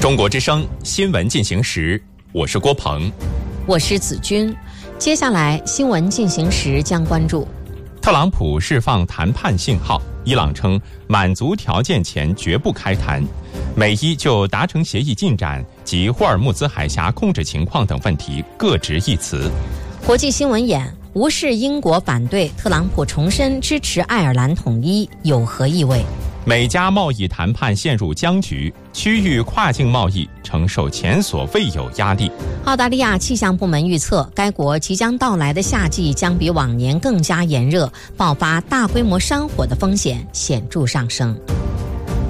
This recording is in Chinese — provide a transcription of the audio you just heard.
中国之声新闻进行时，我是郭鹏， 我是子君。接下来新闻进行时将关注： 特朗普释放谈判信号，伊朗称满足条件前绝不开谈，美伊就达成协议进展及霍尔木兹海峡控制情况等问题各执一词。 国际新闻眼：无视英国反对，特朗普重申支持爱尔兰统一，有何意味？ 美加贸易谈判陷入僵局，区域跨境贸易承受前所未有压力。 澳大利亚气象部门预测，该国即将到来的夏季将比往年更加炎热，爆发大规模山火的风险显著上升。